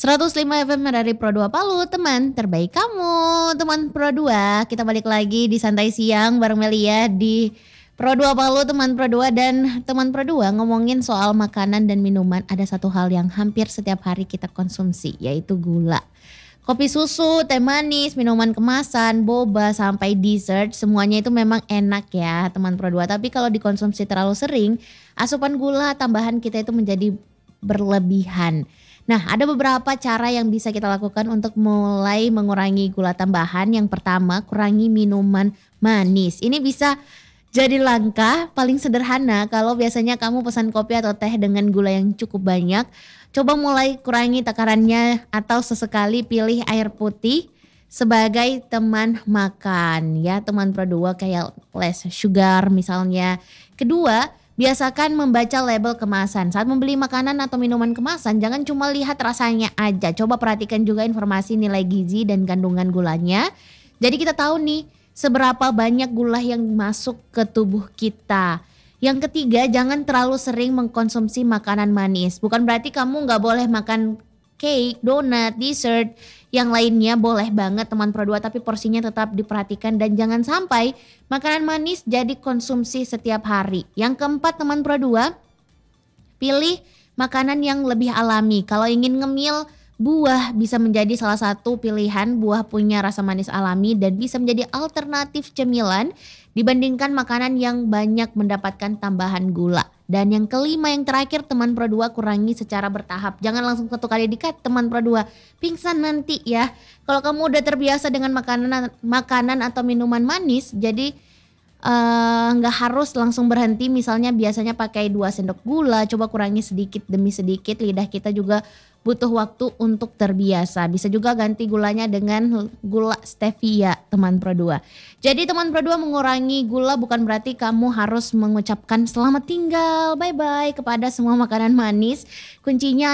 105 FM dari Pro 2 Palu, teman terbaik kamu. Teman Pro 2, kita balik lagi di Santai Siang bareng Melia di Pro 2 Palu, teman Pro 2. Dan teman Pro 2 ngomongin soal makanan dan minuman. Ada satu hal yang hampir setiap hari kita konsumsi, yaitu gula. Kopi susu, teh manis, minuman kemasan, boba, sampai dessert, semuanya itu memang enak ya teman Pro 2. Tapi kalau dikonsumsi terlalu sering, asupan gula tambahan kita itu menjadi berlebihan. Nah, ada beberapa cara yang bisa kita lakukan untuk mulai mengurangi gula tambahan. Yang pertama, kurangi minuman manis. Ini bisa jadi langkah paling sederhana kalau biasanya kamu pesan kopi atau teh dengan gula yang cukup banyak. Coba mulai kurangi takarannya atau sesekali pilih air putih sebagai teman makan ya, teman Pro 2, kayak less sugar misalnya. Kedua, biasakan membaca label kemasan. Saat membeli makanan atau minuman kemasan, jangan cuma lihat rasanya aja. Coba perhatikan juga informasi nilai gizi dan kandungan gulanya. Jadi kita tahu nih seberapa banyak gula yang masuk ke tubuh kita. Yang ketiga, jangan terlalu sering mengkonsumsi makanan manis. Bukan berarti kamu gak boleh makan cake, donat, dessert, yang lainnya boleh banget teman Pro 2, tapi porsinya tetap diperhatikan dan jangan sampai makanan manis jadi konsumsi setiap hari. Yang keempat teman Pro 2, pilih makanan yang lebih alami. Kalau ingin ngemil, buah bisa menjadi salah satu pilihan. Buah punya rasa manis alami dan bisa menjadi alternatif cemilan dibandingkan makanan yang banyak mendapatkan tambahan gula. Dan yang kelima, yang terakhir teman Pro 2, kurangi secara bertahap. Jangan langsung satu kali dikat teman Pro 2, pingsan nanti ya. Kalau kamu udah terbiasa dengan makanan atau minuman manis, jadi nggak harus langsung berhenti. Misalnya biasanya pakai 2 sendok gula, coba kurangi sedikit demi sedikit. Lidah kita juga butuh waktu untuk terbiasa. Bisa juga ganti gulanya dengan gula stevia teman Pro 2. Jadi teman Pro 2, mengurangi gula bukan berarti kamu harus mengucapkan selamat tinggal, bye bye kepada semua makanan manis. Kuncinya